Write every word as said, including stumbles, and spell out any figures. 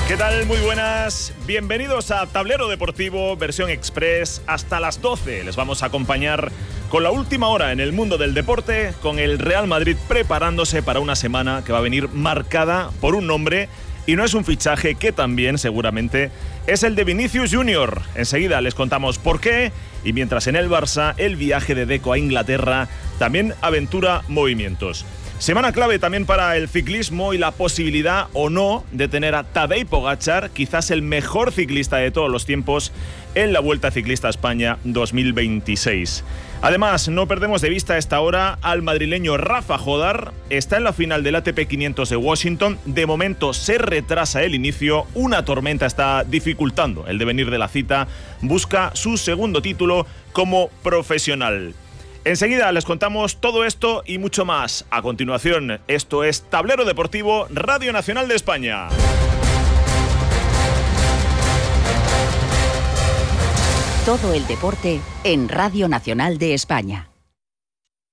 ¿Qué tal? Muy buenas. Bienvenidos a Tablero Deportivo, versión express. Hasta las doce les vamos a acompañar con la última hora en el mundo del deporte, con el Real Madrid preparándose para una semana que va a venir marcada por un nombre, y no es un fichaje que también seguramente es el de Vinicius Junior. Enseguida les contamos por qué, y mientras en el Barça el viaje de Deco a Inglaterra también aventura movimientos. Semana clave también para el ciclismo y la posibilidad o no de tener a Tadej Pogačar, quizás el mejor ciclista de todos los tiempos, en la Vuelta Ciclista a España dos mil veintiséis. Además, no perdemos de vista a esta hora al madrileño Rafa Jodar. Está en la final del A T P quinientos de Washington. De momento se retrasa el inicio. Una tormenta está dificultando el devenir de la cita. Busca su segundo título como profesional. Enseguida les contamos todo esto y mucho más. A continuación, esto es Tablero Deportivo, Radio Nacional de España. Todo el deporte en Radio Nacional de España.